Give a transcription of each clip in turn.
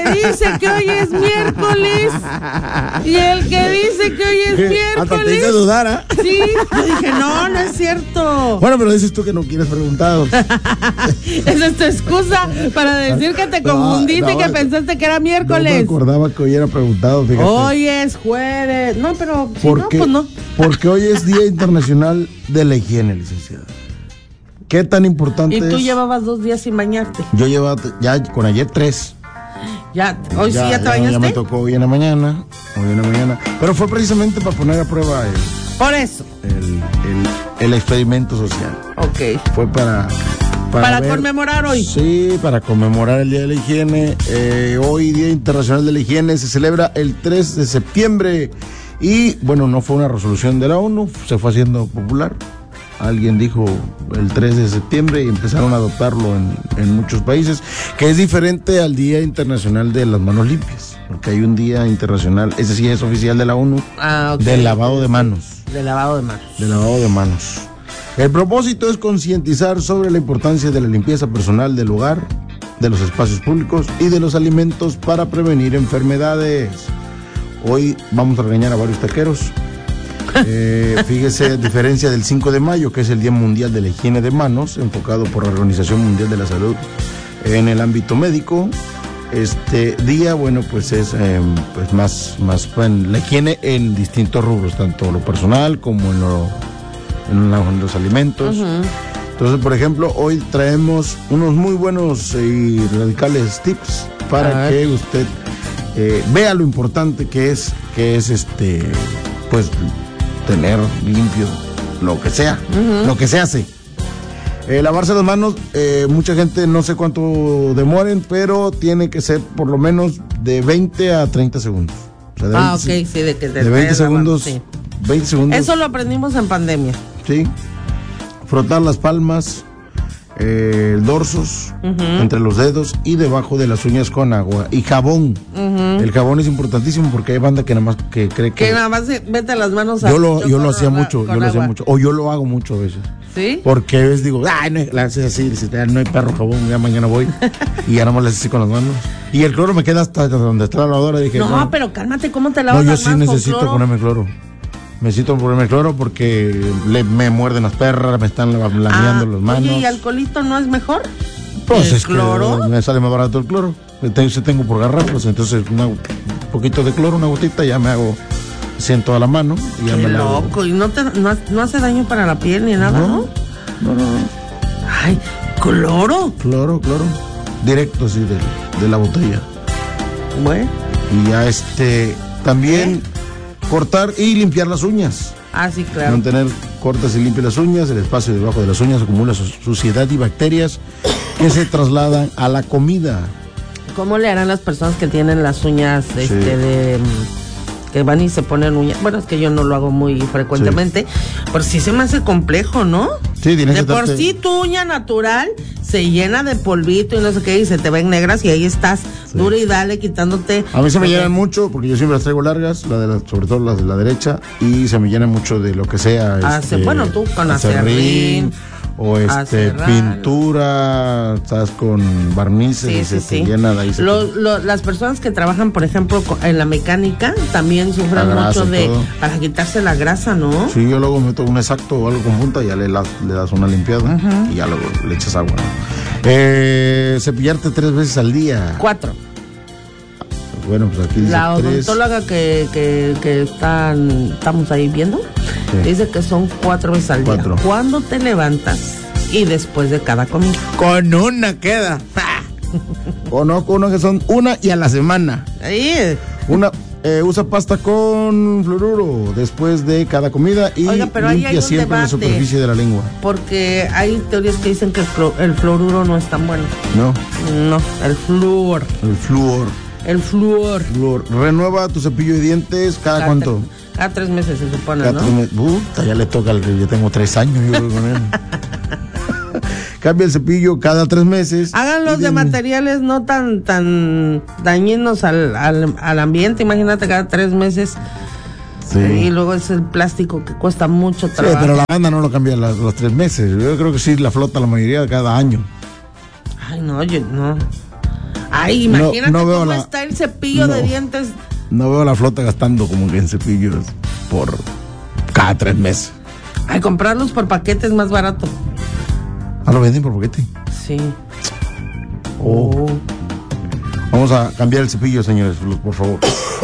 que dice que hoy es miércoles y el que dice que hoy es miércoles. Hasta te hice dudar, ¿ah? Sí, yo dije, no es cierto. Bueno, pero dices tú que no quieres preguntar. Esa es tu excusa para decir que te confundiste y que pensaste que era miércoles. No me acordaba que hoy era preguntado, fíjate. Hoy es jueves. No, pero si no, Porque, pues no. Porque hoy es Día Internacional de la Higiene, licenciada. ¿Qué tan importante es? Y tú llevabas 2 días sin bañarte. Yo llevaba ya con ayer 3. Ya, hoy sí ya te bañaste. Ya me tocó hoy en la mañana. Pero fue precisamente para poner a prueba por eso. El experimento social. Ok. Fue para ver, conmemorar hoy. Sí, para conmemorar el Día de la Higiene. Hoy, Día Internacional de la Higiene, se celebra el 3 de septiembre. Y, bueno, no fue una resolución de la ONU, se fue haciendo popular. Alguien dijo el 3 de septiembre y empezaron a adoptarlo en muchos países, que es diferente al Día Internacional de las Manos Limpias, porque hay un Día Internacional, ese sí es oficial de la ONU, okay. Del lavado de manos. Del lavado de manos. Del lavado de manos. El propósito es concientizar sobre la importancia de la limpieza personal del hogar, de los espacios públicos y de los alimentos para prevenir enfermedades. Hoy vamos a regañar a varios taqueros. Fíjese, a diferencia del 5 de mayo, que es el Día Mundial de la Higiene de Manos, enfocado por la Organización Mundial de la Salud en el ámbito médico, este día, bueno, pues es pues más bueno, la higiene en distintos rubros, tanto lo personal como en los alimentos. Uh-huh. Entonces, por ejemplo, hoy traemos unos muy buenos y radicales tips para que usted vea lo importante que es pues tener limpio lo que sea, uh-huh. Lo que se hace. Lavarse las manos, mucha gente no sé cuánto demoren, pero tiene que ser por lo menos de 20 a 30 segundos. O sea, de 20 segundos. Sí. 20 segundos. Eso lo aprendimos en pandemia. Sí. Frotar las palmas, dorsos, uh-huh. Entre los dedos y debajo de las uñas con agua y jabón. Uh-huh. El jabón es importantísimo porque hay banda que nada más que cree que nada más vete las manos yo lo hacía mucho, o yo lo hago mucho a veces. ¿Sí? Porque a veces digo, la haces así, no hay perro jabón, ya mañana voy y ya nada más le haces así con las manos. Y el cloro me queda hasta donde está la lavadora, dije, no, pero cálmate, ¿cómo te lavas las manos? Yo sí necesito ponerme cloro. Necesito ponerme cloro porque me muerden las perras, me están lameando las manos. Oye, ¿y alcoholito no es mejor? Pues es cloro. Que me sale más barato el cloro. Tengo por garrafas, entonces un poquito de cloro, una gotita, ya me siento a la mano y ya me lavo. Loco, y no hace daño para la piel ni nada, ¿no? No. Ay, ¿cloro? Cloro. Directo así de la botella. Bueno. Y ya también cortar y limpiar las uñas. Sí, claro. Mantener cortas y limpias las uñas, el espacio debajo de las uñas acumula suciedad y bacterias que se trasladan a la comida. ¿Cómo le harán las personas que tienen las uñas que van y se ponen uñas? Bueno, es que yo no lo hago muy frecuentemente, pero sí se me hace complejo, ¿no? Sí, tienes de por sí tu uña natural se llena de polvito y no sé qué, y se te ven negras y ahí estás dura y dale quitándote. A mí se me llenan mucho porque yo siempre las traigo largas, sobre todo las de la derecha, y se me llenan mucho de lo que sea. Bueno, tú con acerrín o pintura, estás con barnices y se te llena de ahí. Las personas que trabajan, por ejemplo, en la mecánica también sufren mucho para quitarse la grasa, ¿no? Sí, yo luego meto un exacto o algo con punta y ya le das una limpiada, uh-huh. Y ya luego le echas agua, ¿no? Cepillarte 3 veces al día. 4. Bueno, pues aquí dice la odontóloga que estamos ahí viendo, sí. Dice que son 4 veces al día. ¿Cuándo te levantas? Y después de cada comida. Con una queda. O no, con una que son una y a la semana. Ahí. Usa pasta con fluoruro después de cada comida y limpia siempre la superficie de la lengua. Porque hay teorías que dicen que el fluoruro no es tan bueno. No, el flúor. El flúor. Renueva tu cepillo de dientes cada cuánto. Cada 3 meses se supone, ¿no? Puta, ya le toca yo tengo 3 años yo con él. Cambia el cepillo cada 3 meses. Háganlos de materiales no tan dañinos al ambiente. Imagínate cada 3 meses. Sí. Y luego es el plástico que cuesta mucho trabajo. Sí, pero la banda no lo cambia los 3 meses. Yo creo que sí la flota la mayoría cada año. Ay, no, no. Ay, imagínate cómo está el cepillo de dientes. No veo la flota gastando como que en cepillos por cada 3 meses. Ay, comprarlos por paquete es más barato. ¿Ah, lo venden por paquete? Sí. Vamos a cambiar el cepillo, señores, por favor.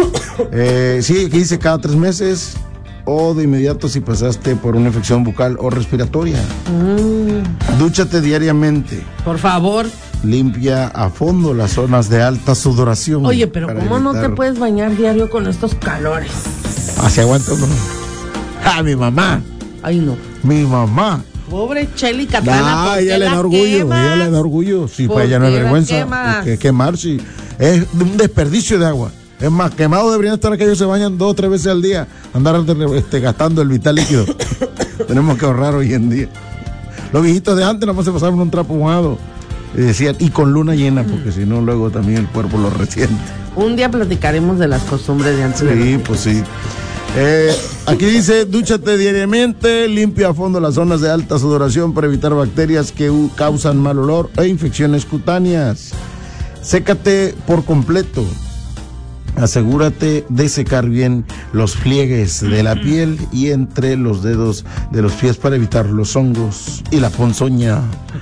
Sí, aquí dice cada 3 meses o de inmediato si pasaste por una infección bucal o respiratoria. Dúchate diariamente. Por favor. Limpia a fondo las zonas de alta sudoración. Oye, pero ¿cómo no te puedes bañar diario con estos calores? Así aguanta uno. ¡Ah, mi mamá! Ay, no. Mi mamá. Pobre Chely Catana. Ah, ella le da orgullo, Sí, para ella no es vergüenza. Que quemar, sí. Es un desperdicio de agua. Es más, quemados deberían estar aquellos que se bañan 2 o 3 veces al día. Andar gastando el vital líquido. Tenemos que ahorrar hoy en día. Los viejitos de antes nada más se pasaban un trapo mojado. Y decían, y con luna llena, porque si no, luego también el cuerpo lo resiente. Un día platicaremos de las costumbres de antes. Sí, pues sí. Aquí dice, dúchate diariamente, limpia a fondo las zonas de alta sudoración para evitar bacterias que causan mal olor e infecciones cutáneas. Sécate por completo. Asegúrate de secar bien los pliegues de la piel y entre los dedos de los pies para evitar los hongos y la ponzoña.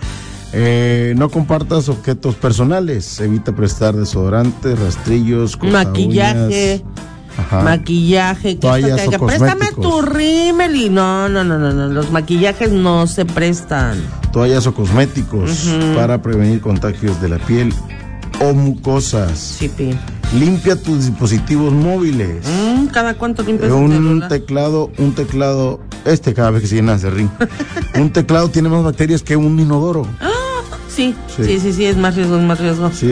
No compartas objetos personales. Evita prestar desodorantes, rastrillos, maquillaje. Maquillaje, toallas o préstame tu rímel y no, los maquillajes no se prestan. Toallas o cosméticos para prevenir contagios de la piel o mucosas. Sí, limpia tus dispositivos móviles. ¿Cada cuánto limpias un teclado? Cada vez que se llena se ring. Un teclado tiene más bacterias que un inodoro. Sí, es más riesgo. Sí,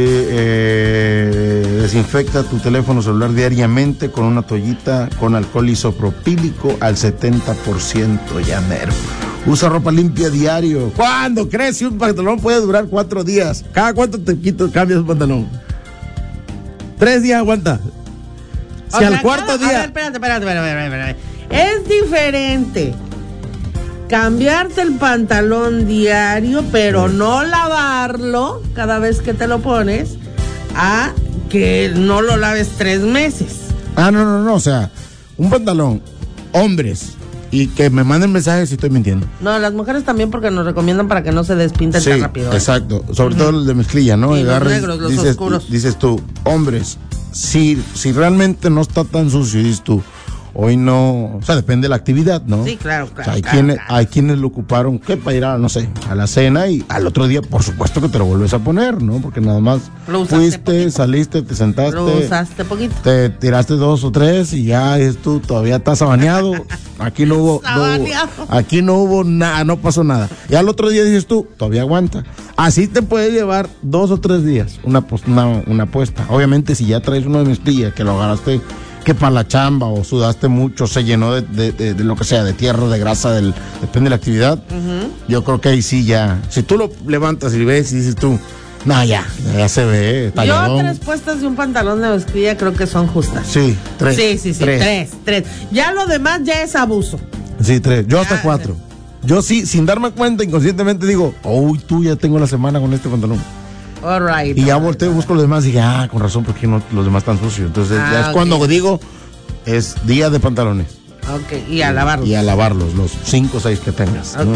desinfecta tu teléfono celular diariamente con una toallita con alcohol isopropílico al 70%, ya mero. Usa ropa limpia diario. ¿Cuándo crees que un pantalón puede durar 4 días? ¿Cada cuánto cambias un pantalón? 3 días aguanta. Si al cuarto día... A ver, espérate. Es diferente cambiarte el pantalón diario, pero no lavarlo cada vez que te lo pones, a que no lo laves 3 meses. No, o sea, un pantalón, hombres, y que me manden mensajes si estoy mintiendo. No, las mujeres también, porque nos recomiendan para que no se despinten tan rápido. Exacto, sobre todo el de mezclilla, ¿no? Y los negros, los oscuros. Dices tú, hombres, si realmente no está tan sucio, dices tú, hoy no, o sea, depende de la actividad, ¿no? Sí, claro. O sea, hay quienes lo ocuparon, que para ir a, no sé, a la cena, y al otro día, por supuesto que te lo vuelves a poner, ¿no? Porque nada más fuiste, poquito. Saliste, te sentaste. Lo usaste poquito. Te tiraste 2 o 3 y ya tú todavía estás sabaneado. Aquí no hubo nada, no pasó nada. Y al otro día dices tú, todavía aguanta. Así te puede llevar 2 o 3 días una puesta. Obviamente, si ya traes uno de mezclilla que lo agarraste que para la chamba o sudaste mucho, se llenó de lo que sea, de tierra, de grasa, depende de la actividad. Yo creo que ahí sí ya, si tú lo levantas y ves y dices tú, no, ya se ve, talladón. Yo 3 puestas de un pantalón de mezclilla creo que son justas. Sí, 3. Sí, 3. Ya lo demás ya es abuso. Sí, 3, yo hasta 4. Yo sí, sin darme cuenta, inconscientemente digo, tú ya tengo la semana con este pantalón. Right, y ya volteo y busco los demás y dije, con razón, porque no los demás están sucios. Entonces ya es cuando digo, es día de pantalones. Ok, y a lavarlos. Y a lavarlos, los 5 o 6 que tengas, ¿no? Ok.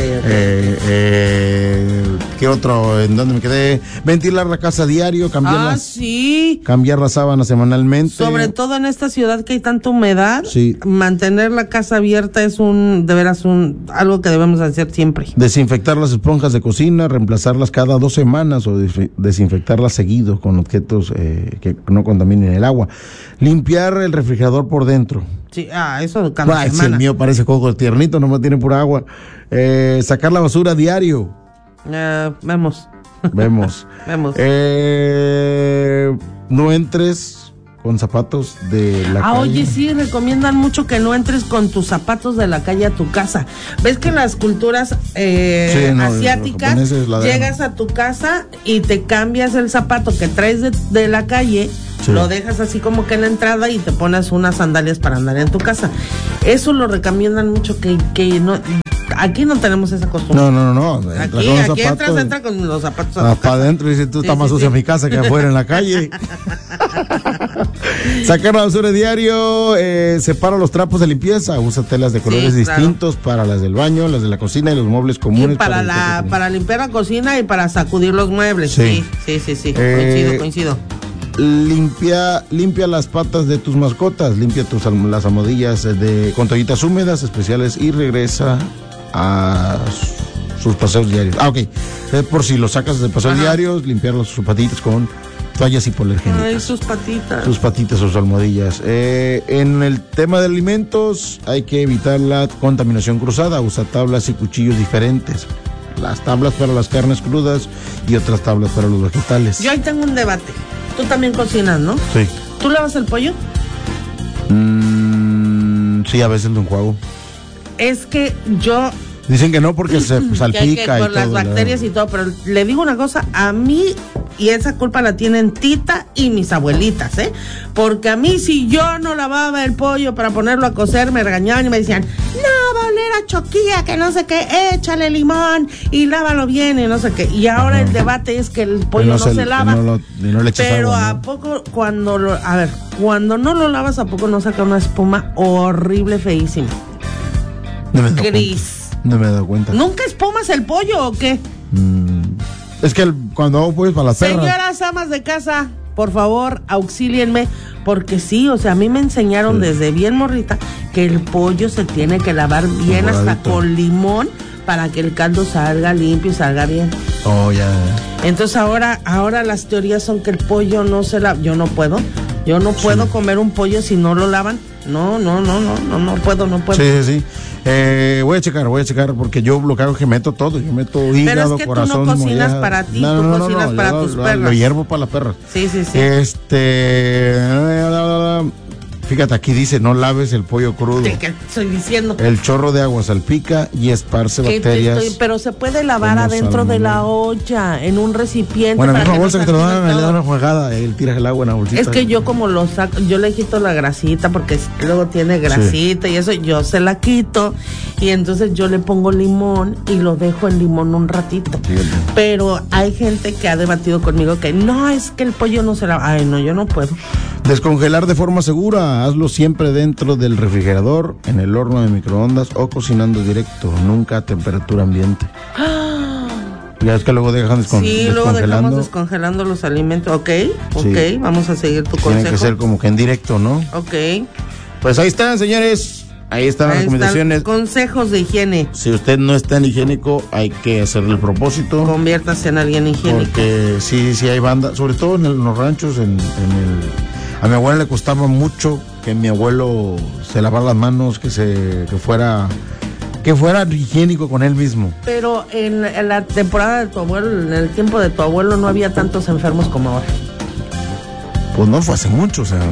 ¿Qué otro? ¿En dónde me quedé? Ventilar la casa diario, cambiar las sábanas semanalmente. Sobre todo en esta ciudad que hay tanta humedad, sí. Mantener la casa abierta es de veras algo que debemos hacer siempre. Desinfectar las esponjas de cocina, reemplazarlas cada 2 semanas o desinfectarlas seguido con objetos que no contaminen el agua. Limpiar el refrigerador por dentro. Sí, eso cada semana. El mío parece coco tiernito, nomás tiene pura agua. Sacar la basura diario. Vemos. No entres con zapatos de la calle. Oye, sí, recomiendan mucho que no entres con tus zapatos de la calle a tu casa. ¿Ves que en las culturas asiáticas llegas a tu casa y te cambias el zapato que traes de la calle? Sí. Lo dejas así como que en la entrada y te pones unas sandalias para andar en tu casa. Eso lo recomiendan mucho, que no. Aquí no tenemos esa costumbre. No. Aquí entra con los zapatos para adentro y dice, tú estás más sucia en mi casa que afuera en la calle. Sacar la basura diario, separa los trapos de limpieza, usa telas de colores distintos para las del baño, las de la cocina y los muebles comunes. Y para limpiar la cocina y para sacudir los muebles. Sí. Coincido. Limpia las patas de tus mascotas, limpia las almohadillas con toallitas húmedas especiales y regresa a sus paseos diarios. Por si los sacas de paseos diarios, limpiar sus patitas con toallas hipoalergénicas. Ay, sus patitas. Sus almohadillas. En el tema de alimentos, hay que evitar la contaminación cruzada. Usa tablas y cuchillos diferentes. Las tablas para las carnes crudas y otras tablas para los vegetales. Yo ahí tengo un debate. Tú también cocinas, ¿no? Sí. ¿Tú lavas el pollo? Sí, a veces lo enjuago. Es que yo... Dicen que no porque se salpica por las bacterias y todo, pero le digo una cosa, a mí, y esa culpa la tienen Tita y mis abuelitas, porque a mí si yo no lavaba el pollo para ponerlo a cocer, me regañaban y me decían, no, va a oler a choquilla, que no sé qué, échale limón y lávalo bien y no sé qué, y ahora el debate es que el pollo no se lava, no le echas pero agua, ¿a poco cuando no lo lavas, a poco no saca una espuma horrible, feísima? Gris. No me he dado cuenta. ¿Nunca espumas el pollo o qué? Es que cuando hago pollo para las perras. Señoras amas de casa, por favor, auxílienme, porque sí, o sea, a mí me enseñaron desde bien morrita que el pollo se tiene que lavar bien hasta con limón para que el caldo salga limpio y salga bien. Oh, ya. Entonces ahora las teorías son que el pollo no se lava. Yo no puedo comer un pollo si no lo lavan. No puedo. Sí. Voy a checar porque yo lo que hago es que meto todo. Yo meto hígado, corazón, pero es que tú no cocinas para ti, tú cocinas para tus perras. Lo hiervo para las perras. Sí. Fíjate, aquí dice, no laves el pollo crudo. ¿Qué estoy diciendo? El chorro de agua salpica y esparce bacterias. Pero se puede lavar adentro de la olla, en un recipiente. Bueno, en una bolsa que te lo dan, le dan una jugada, él tira el agua en la bolsita. Es que yo como lo saco, yo le quito la grasita, porque luego tiene grasita y eso, yo se la quito, y entonces yo le pongo limón y lo dejo en limón un ratito. Sí. Pero hay gente que ha debatido conmigo que no, es que el pollo no se lava. Ay, no, yo no puedo. Descongelar de forma segura, hazlo siempre dentro del refrigerador, en el horno de microondas o cocinando directo, nunca a temperatura ambiente. Ya es que luego dejan descongelando. Sí, luego dejamos descongelando los alimentos. Ok, vamos a seguir tu consejo. Tiene que ser como que en directo, ¿no? Ok. Pues ahí están, señores. Ahí están las recomendaciones. Consejos de higiene. Si usted no es tan higiénico, hay que hacerle el propósito. Conviértase en alguien higiénico. Porque sí hay banda, sobre todo en los ranchos, a mi abuela le costaba mucho que mi abuelo se lavara las manos, que fuera higiénico con él mismo. Pero en la temporada de tu abuelo, en el tiempo de tu abuelo, no había tantos enfermos como ahora. Pues no, fue hace mucho, o sea.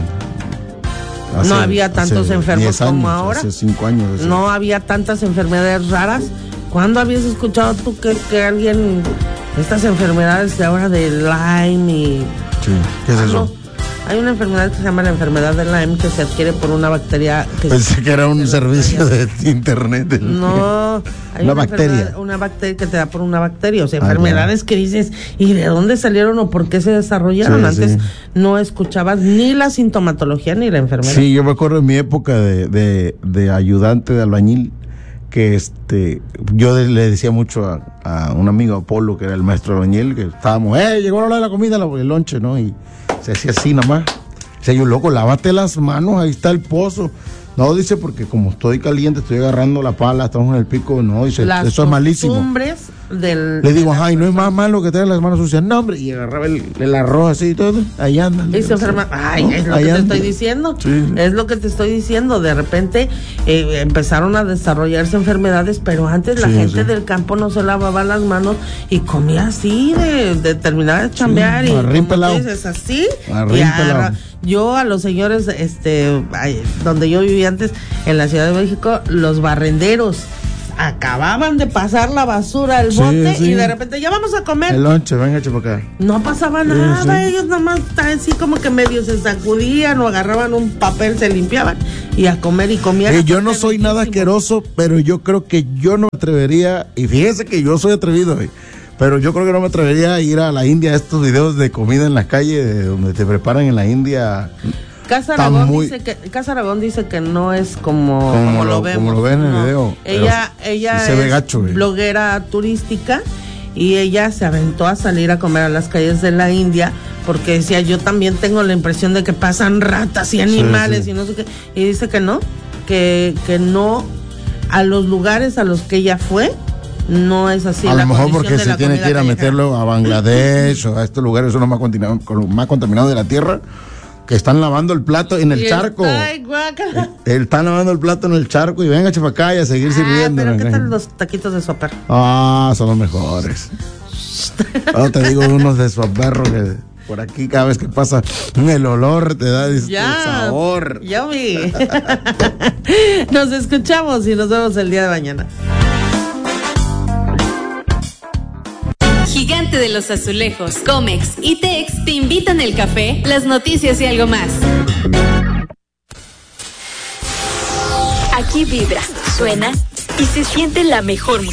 No había tantos enfermos como ahora. Hace 5 años. No había tantas enfermedades raras. ¿Cuándo habías escuchado tú que alguien, estas enfermedades de ahora de Lyme y... Sí, ¿qué es eso? Hay una enfermedad que se llama la enfermedad de Lyme, que se adquiere por una bacteria. Pensé que era un servicio de internet. No, hay una bacteria. Una bacteria que te da por una bacteria. O sea, enfermedades que dices, ¿y de dónde salieron o por qué se desarrollaron? Antes no escuchabas ni la sintomatología ni la enfermedad. Sí, yo me acuerdo en mi época de ayudante de albañil, que yo le decía mucho a un amigo, Apolo, que era el maestro albañil, que estábamos, llegó la hora de la comida, el lonche, ¿no? Y se hacía así nada más. Dice yo, loco, lávate las manos, ahí está el pozo. No, dice, porque como estoy caliente, estoy agarrando la pala, estamos en el pico, no, dice, eso es malísimo. Le digo, y no es más malo que tener las manos sucias. No, hombre, y agarraba el arroz así y todo, ahí anda. Y se enferma. Es lo que te estoy diciendo. Sí. Es lo que te estoy diciendo. De repente empezaron a desarrollarse enfermedades, pero antes la gente del campo no se lavaba las manos y comía así, de terminar de chambear y como dices, así. Yo a los señores, donde yo vivía antes, en la Ciudad de México, los barrenderos acababan de pasar la basura al bote y de repente ya vamos a comer. El lonche, venga, para acá. No pasaba nada, ellos nada más así como que medio se sacudían o agarraban un papel, se limpiaban y a comer y comía. Yo no soy nada asqueroso, pero yo creo que yo no me atrevería, y fíjese que yo soy atrevido, pero yo creo que no me atrevería a ir a la India a estos videos de comida en la calle, donde te preparan en la India. Casa Aragón dice que no es como lo vemos. Como lo ven en el video. Ella se ve es gacho, bloguera turística y ella se aventó a salir a comer a las calles de la India porque decía, yo también tengo la impresión de que pasan ratas y animales y no sé qué. Y dice que no, que no, a los lugares a los que ella fue, no es así. A lo mejor porque se tiene que ir a meterlo a Bangladesh o a estos lugares, son los más contaminados de la tierra, que están lavando el plato en el charco. Están lavando el plato en el charco y venga para acá y a seguir sirviendo. Pero ¿qué tal los taquitos de suaperro? Son los mejores. Te digo unos de suaperro que por aquí cada vez que pasa el olor te da el sabor. Ya vi. Nos escuchamos y nos vemos el día de mañana. Gigante de los Azulejos, Comex y Tex te invitan el café, las noticias y algo más. Aquí vibra, suena y se siente la mejor música.